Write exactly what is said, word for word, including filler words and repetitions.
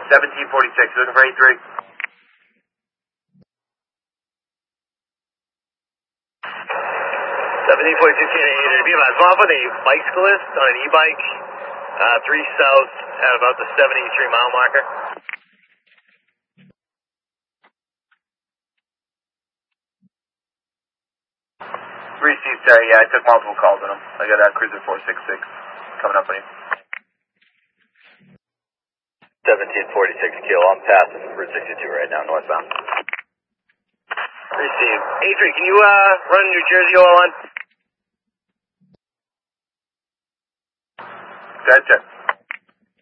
seventeen forty-six, looking for A three. seventeen forty-six, be advised, I'm off on a bicyclist on an e-bike, uh, three south at about the seventy-three mile marker. Received, sorry, yeah, I took multiple calls on him. I got a Cruiser four six six coming up on you. seventeen forty-six, kilo, I'm passing Route sixty-two right now, northbound. Received. A three, can you uh, run New Jersey O L one? Gotcha.